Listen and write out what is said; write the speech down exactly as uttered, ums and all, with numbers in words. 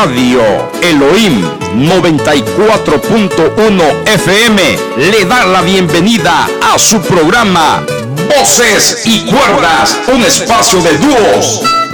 Radio Elohim noventa y cuatro punto uno F M le da la bienvenida a su programa Voces y Cuerdas, un espacio de dúos